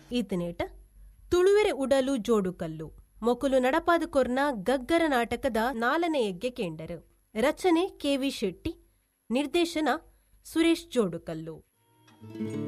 ಈತನೇಟ ತುಳುವೆರೆ ಉಡಲು ಜೋಡುಕಲ್ಲು ಮೊಕುಲು ನಡಪಾದ ಕೊರ್ನ ಗಗ್ಗರ ನಾಟಕದ 4ನೇ ಯಗ್ಗೆ ಕೇಂಡರು. ರಚನೆ KV ಶೆಟ್ಟಿ, ನಿರ್ದೇಶನ ಸುರೇಶ್ ಜೋಡುಕಲ್ಲು.